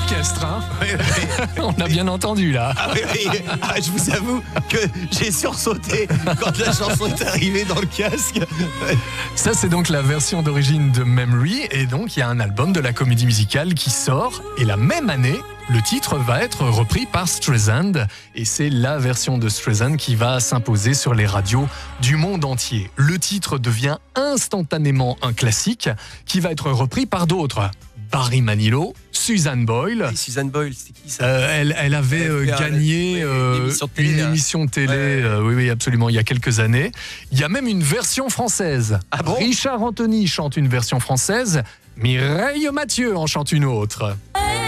l'orchestre, hein. Oui, oui. On a bien entendu là. Ah oui, oui. Ah, je vous avoue que j'ai sursauté quand la chanson est arrivée dans le casque. Ça, c'est donc la version d'origine de Memory. Et donc, il y a un album de la comédie musicale qui sort. Et la même année, le titre va être repris par Streisand. Et c'est la version de Streisand qui va s'imposer sur les radios du monde entier. Le titre devient instantanément un classique qui va être repris par d'autres. Barry Manilow, Susan Boyle. Et Suzanne Boyle, c'est qui ça? Elle avait Elle fait gagné une émission de télé, une émission de télé, oui, oui, absolument, il y a quelques années. Il y a même une version française. Ah bon? Richard Anthony chante une version française, Mireille Mathieu en chante une autre.